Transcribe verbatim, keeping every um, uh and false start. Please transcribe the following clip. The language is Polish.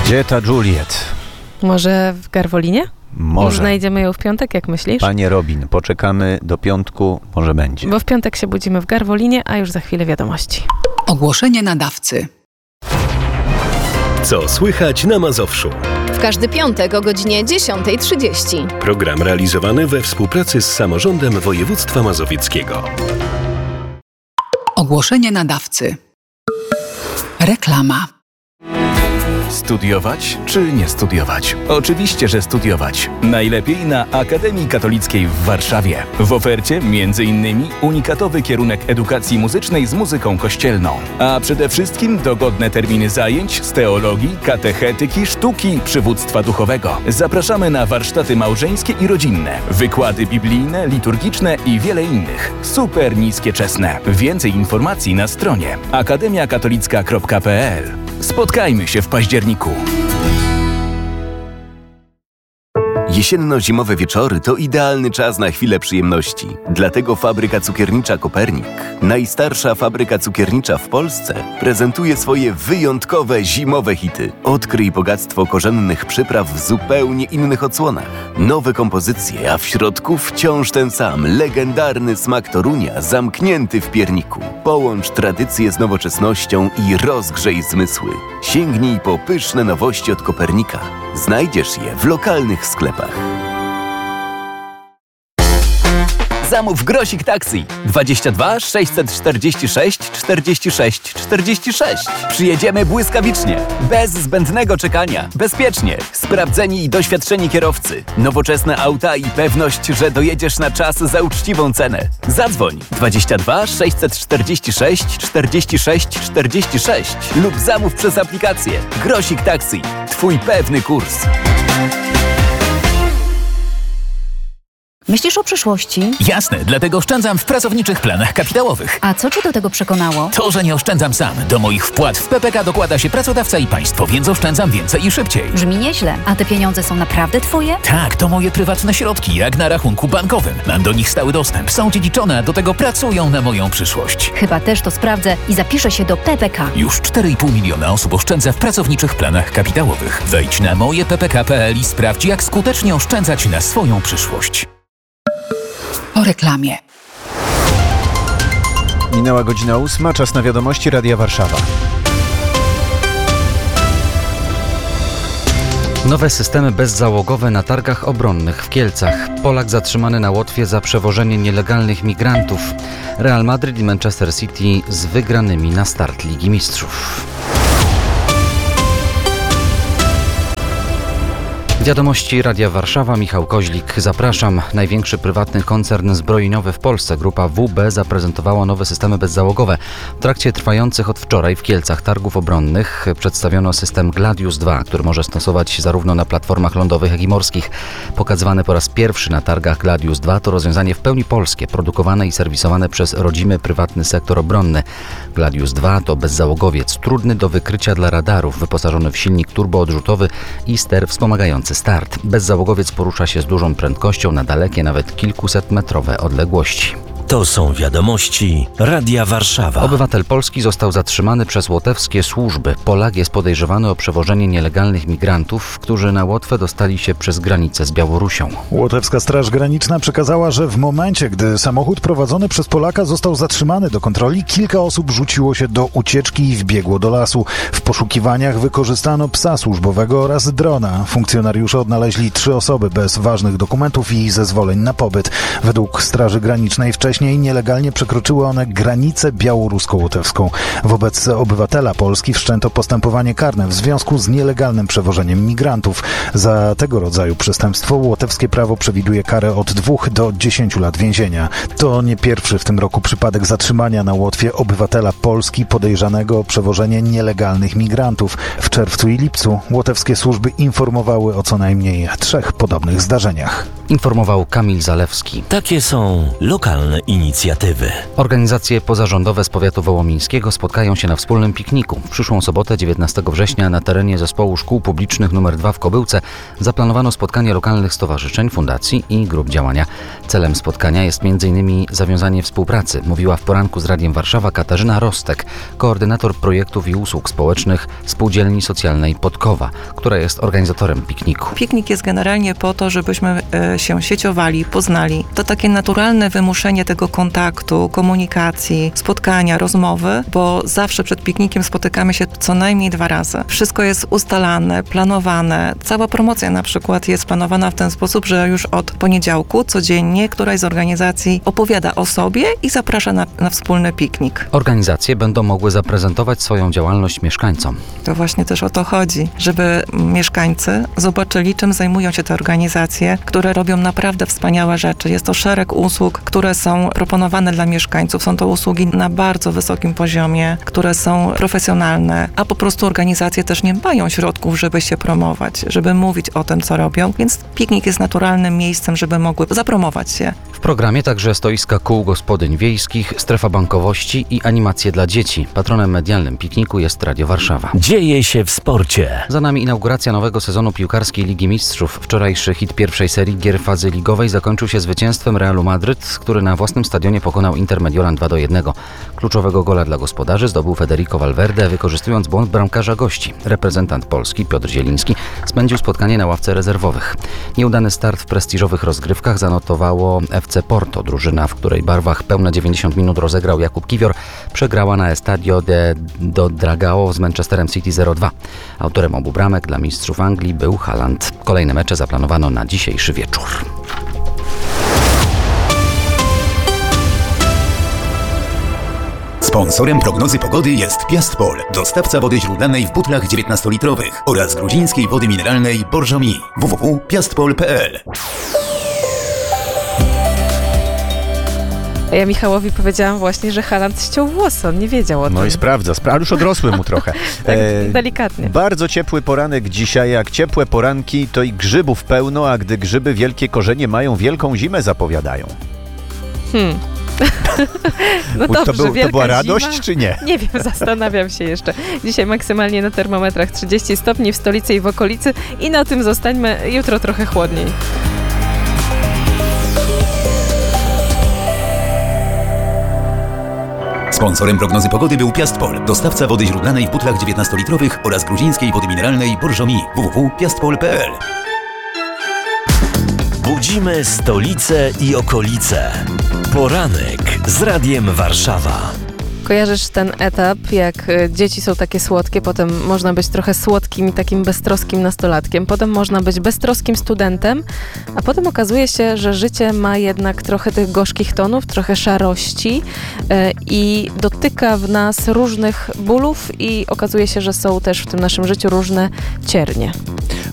Gdzie ta Juliet? Może w Garwolinie? Może. Już znajdziemy ją w piątek, jak myślisz? Panie Robin, poczekamy do piątku, może będzie. Bo w piątek się budzimy w Garwolinie, a już za chwilę wiadomości. Ogłoszenie nadawcy. Co słychać na Mazowszu? W każdy piątek o godzinie dziesiąta trzydzieści. Program realizowany we współpracy z Samorządem Województwa Mazowieckiego. Ogłoszenie nadawcy. Reklama. Studiować czy nie studiować? Oczywiście, że studiować. Najlepiej na Akademii Katolickiej w Warszawie. W ofercie między innymi unikatowy kierunek edukacji muzycznej z muzyką kościelną. A przede wszystkim dogodne terminy zajęć z teologii, katechetyki, sztuki, przywództwa duchowego. Zapraszamy na warsztaty małżeńskie i rodzinne, wykłady biblijne, liturgiczne i wiele innych. Super niskie czesne. Więcej informacji na stronie akademia katolicka kropka p l. Spotkajmy się w październiku. Jesienno-zimowe wieczory to idealny czas na chwilę przyjemności. Dlatego fabryka cukiernicza Kopernik, najstarsza fabryka cukiernicza w Polsce, prezentuje swoje wyjątkowe zimowe hity. Odkryj bogactwo korzennych przypraw w zupełnie innych odsłonach. Nowe kompozycje, a w środku wciąż ten sam, legendarny smak Torunia zamknięty w pierniku. Połącz tradycję z nowoczesnością i rozgrzej zmysły. Sięgnij po pyszne nowości od Kopernika. Znajdziesz je w lokalnych sklepach. Zamów Grosik Taxi dwadzieścia dwa sześćset czterdzieści sześć czterdzieści sześć czterdzieści sześć. Przyjedziemy błyskawicznie, bez zbędnego czekania, bezpiecznie. Sprawdzeni i doświadczeni kierowcy, nowoczesne auta i pewność, że dojedziesz na czas za uczciwą cenę. Zadzwoń dwadzieścia dwa sześćset czterdzieści sześć czterdzieści sześć czterdzieści sześć lub zamów przez aplikację. Grosik Taxi, twój pewny kurs. Myślisz o przyszłości? Jasne, dlatego oszczędzam w pracowniczych planach kapitałowych. A co cię do tego przekonało? To, że nie oszczędzam sam. Do moich wpłat w P P K dokłada się pracodawca i państwo, więc oszczędzam więcej i szybciej. Brzmi nieźle. A te pieniądze są naprawdę twoje? Tak, to moje prywatne środki, jak na rachunku bankowym. Mam do nich stały dostęp, są dziedziczone, a do tego pracują na moją przyszłość. Chyba też to sprawdzę i zapiszę się do P P K. Już cztery i pół miliona osób oszczędza w pracowniczych planach kapitałowych. Wejdź na moje p p k kropka p l i sprawdź, jak skutecznie oszczędzać na swoją przyszłość. Po reklamie. Minęła godzina ósma, czas na wiadomości Radia Warszawa. Nowe systemy bezzałogowe na targach obronnych w Kielcach. Polak zatrzymany na Łotwie za przewożenie nielegalnych migrantów. Real Madrid i Manchester City z wygranymi na start Ligi Mistrzów. Wiadomości Radia Warszawa, Michał Koźlik. Zapraszam. Największy prywatny koncern zbrojeniowy w Polsce, grupa W B, zaprezentowała nowe systemy bezzałogowe. W trakcie trwających od wczoraj w Kielcach targów obronnych przedstawiono system Gladius dwa, który może stosować zarówno na platformach lądowych, jak i morskich. Pokazywane po raz pierwszy na targach Gladius dwa to rozwiązanie w pełni polskie, produkowane i serwisowane przez rodzimy prywatny sektor obronny. Gladius dwa to bezzałogowiec, trudny do wykrycia dla radarów, wyposażony w silnik turboodrzutowy i ster wspomagający start. Bezzałogowiec porusza się z dużą prędkością na dalekie, nawet kilkusetmetrowe odległości. To są wiadomości Radia Warszawa. Obywatel Polski został zatrzymany przez łotewskie służby. Polak jest podejrzewany o przewożenie nielegalnych migrantów, którzy na Łotwę dostali się przez granicę z Białorusią. Łotewska Straż Graniczna przekazała, że w momencie, gdy samochód prowadzony przez Polaka został zatrzymany do kontroli, kilka osób rzuciło się do ucieczki i wbiegło do lasu. W poszukiwaniach wykorzystano psa służbowego oraz drona. Funkcjonariusze odnaleźli trzy osoby bez ważnych dokumentów i zezwoleń na pobyt. Według Straży Granicznej wcześniej nielegalnie przekroczyły one granicę białorusko-łotewską. Wobec obywatela Polski wszczęto postępowanie karne w związku z nielegalnym przewożeniem migrantów. Za tego rodzaju przestępstwo łotewskie prawo przewiduje karę od dwóch do dziesięciu lat więzienia. To nie pierwszy w tym roku przypadek zatrzymania na Łotwie obywatela Polski podejrzanego o przewożenie nielegalnych migrantów. W czerwcu i lipcu łotewskie służby informowały o co najmniej trzech podobnych zdarzeniach. Informował Kamil Zalewski. Takie są lokalne inicjatywy. Organizacje pozarządowe z powiatu wołomińskiego spotkają się na wspólnym pikniku. W przyszłą sobotę, dziewiętnastego września, na terenie Zespołu Szkół Publicznych nr dwa w Kobyłce zaplanowano spotkanie lokalnych stowarzyszeń, fundacji i grup działania. Celem spotkania jest między innymi zawiązanie współpracy, mówiła w poranku z Radiem Warszawa Katarzyna Rostek, koordynator projektów i usług społecznych Spółdzielni Socjalnej Podkowa, która jest organizatorem pikniku. Piknik jest generalnie po to, żebyśmy e, się sieciowali, poznali. To takie naturalne wymuszenie tego kontaktu, komunikacji, spotkania, rozmowy, bo zawsze przed piknikiem spotykamy się co najmniej dwa razy. Wszystko jest ustalane, planowane. Cała promocja na przykład jest planowana w ten sposób, że już od poniedziałku codziennie któraś z organizacji opowiada o sobie i zaprasza na, na wspólny piknik. Organizacje będą mogły zaprezentować swoją działalność mieszkańcom. To właśnie też o to chodzi, żeby mieszkańcy zobaczyli, czym zajmują się te organizacje, które robią naprawdę wspaniałe rzeczy. Jest to szereg usług, które są proponowane dla mieszkańców. Są to usługi na bardzo wysokim poziomie, które są profesjonalne, a po prostu organizacje też nie mają środków, żeby się promować, żeby mówić o tym, co robią, więc piknik jest naturalnym miejscem, żeby mogły zapromować się. W programie także stoiska kół gospodyń wiejskich, strefa bankowości i animacje dla dzieci. Patronem medialnym pikniku jest Radio Warszawa. Dzieje się w sporcie. Za nami inauguracja nowego sezonu piłkarskiej Ligi Mistrzów. Wczorajszy hit pierwszej serii gier fazy ligowej zakończył się zwycięstwem Realu Madryt, który na własnym stadionie pokonał Inter Mediolan dwa do jednego. Kluczowego gola dla gospodarzy zdobył Federico Valverde, wykorzystując błąd bramkarza gości. Reprezentant Polski Piotr Zieliński spędził spotkanie na ławce rezerwowych. Nieudany start w prestiżowych rozgrywkach zanotowało F C Porto. Drużyna, w której barwach pełne dziewięćdziesiąt minut rozegrał Jakub Kiwior, przegrała na Estadio de do Dragao z Manchesterem City zero dwa. Autorem obu bramek dla mistrzów Anglii był Haaland. Kolejne mecze zaplanowano na dzisiejszy wieczór. Sponsorem prognozy pogody jest Piastpol, dostawca wody źródlanej w butlach dziewiętnastolitrowych oraz gruzińskiej wody mineralnej Borżomi. w w w kropka piastpol kropka p l. Ja Michałowi powiedziałam właśnie, że Haaland ściął włosy, on nie wiedział o tym. No i sprawdza, spra- ale już odrosły mu trochę. Tak delikatnie. Bardzo ciepły poranek dzisiaj, jak ciepłe poranki, to i grzybów pełno, a gdy grzyby wielkie korzenie mają, wielką zimę zapowiadają. Hmm. No dobrze, to, był, to była radość, zima? czy nie? Nie wiem, zastanawiam się jeszcze. Dzisiaj maksymalnie na termometrach trzydzieści stopni w stolicy i w okolicy i na tym zostańmy, jutro trochę chłodniej. Sponsorem prognozy pogody był Piastpol, dostawca wody źródlanej w butlach dziewiętnastolitrowych oraz gruzińskiej wody mineralnej Borżomi. w w w kropka piastpol kropka p l. Budzimy stolicę i okolice. Poranek z Radiem Warszawa. Kojarzysz ten etap, jak dzieci są takie słodkie, potem można być trochę słodkim i takim beztroskim nastolatkiem, potem można być beztroskim studentem, a potem okazuje się, że życie ma jednak trochę tych gorzkich tonów, trochę szarości yy, i dotyka w nas różnych bólów i okazuje się, że są też w tym naszym życiu różne ciernie.